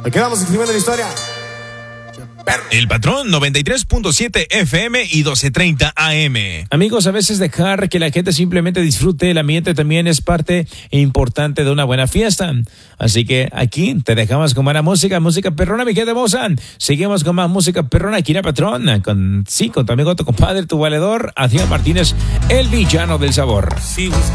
Nos quedamos escribiendo la historia. El Patrón 93.7 FM y 12:30 AM. Amigos, a veces dejar que la gente simplemente disfrute el ambiente también es parte importante de una buena fiesta. Así que aquí te dejamos con buena música perrona, mi gente hermosa. Seguimos con más música perrona aquí en el Patrón. Con tu amigo, tu compadre, tu valedor, Adrián Martínez, el villano del sabor. Si buscas